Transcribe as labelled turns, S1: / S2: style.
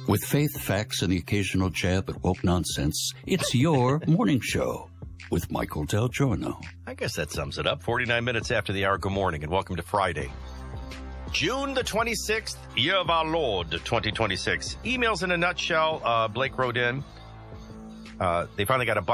S1: With faith, facts, and the occasional jab at woke nonsense, it's your morning show with Michael Del Giorno.
S2: I guess that sums it up. 49 minutes after the hour. Good morning and welcome to Friday, June the 26th, year of our Lord, 2026. Emails in a nutshell. Blake wrote in. They finally got a